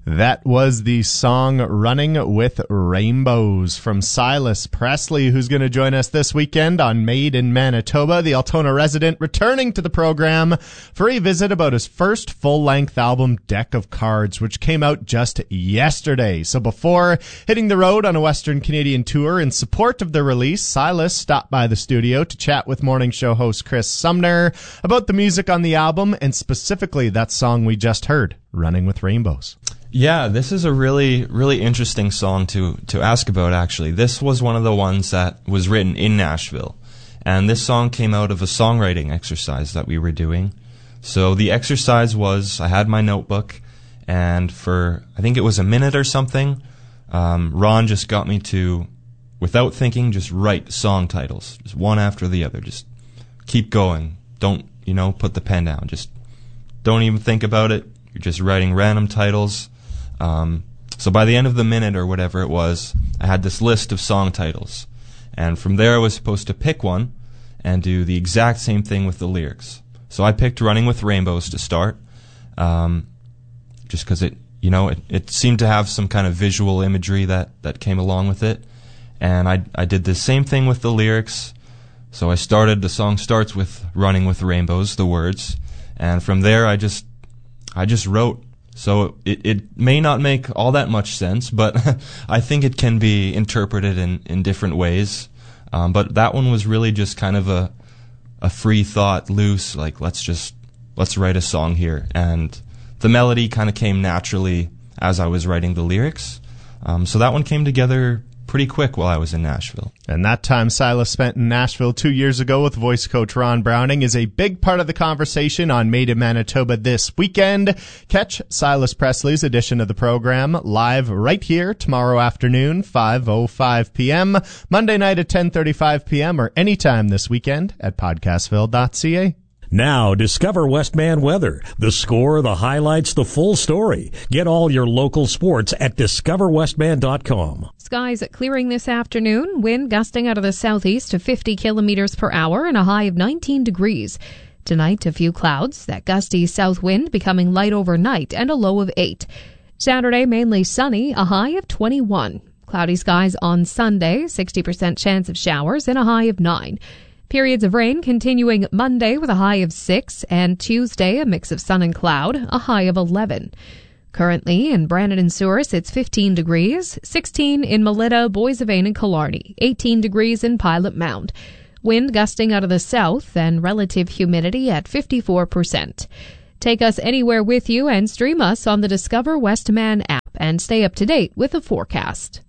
That was the song Running with Rainbows from Silas Presley, who's going to join us this weekend on Made in Manitoba, the Altona resident returning to the program for a visit about his first full-length album, Deck of Cards, which came out just yesterday. So before hitting the road on a Western Canadian tour in support of the release, Silas stopped by the studio to chat with morning show host Chris Sumner about the music on the album and specifically that song we just heard, Running with Rainbows. Yeah, this is a really, really interesting song to ask about, actually. This was one of the ones that was written in Nashville. And this song came out of a songwriting exercise that we were doing. So the exercise was, I had my notebook, and for, I think it was a minute or something, Ron just got me to, without thinking, just write song titles. Just one after the other. Just keep going. Don't, put the pen down. Just don't even think about it. You're just writing random titles. So by the end of the minute or whatever it was, I had this list of song titles. And from there I was supposed to pick one and do the exact same thing with the lyrics. So I picked Running with Rainbows to start, just because it seemed to have some kind of visual imagery that came along with it. And I did the same thing with the lyrics. So the song starts with Running with Rainbows, the words. And from there I just wrote. So it may not make all that much sense, but I think it can be interpreted in different ways. But that one was really just kind of a free thought, loose, like let's write a song here. And the melody kind of came naturally as I was writing the lyrics. So that one came together pretty quick while I was in Nashville. And that time Silas spent in Nashville 2 years ago with voice coach Ron Browning is a big part of the conversation on Made in Manitoba this weekend. Catch Silas Presley's edition of the program live right here tomorrow afternoon, 5:05 p.m., Monday night at 10:35 p.m., or anytime this weekend at podcastville.ca. Now, discover Westman weather. The score, the highlights, the full story. Get all your local sports at discoverwestman.com. Skies clearing this afternoon. Wind gusting out of the southeast to 50 kilometers per hour and a high of 19 degrees. Tonight, a few clouds. That gusty south wind becoming light overnight and a low of 8. Saturday, mainly sunny, a high of 21. Cloudy skies on Sunday, 60% chance of showers and a high of 9. Periods of rain continuing Monday with a high of 6, and Tuesday a mix of sun and cloud, a high of 11. Currently in Brandon and Souris, it's 15 degrees, 16 in Melita, Boissevain, and Killarney, 18 degrees in Pilot Mound. Wind gusting out of the south and relative humidity at 54%. Take us anywhere with you and stream us on the Discover Westman app and stay up to date with the forecast.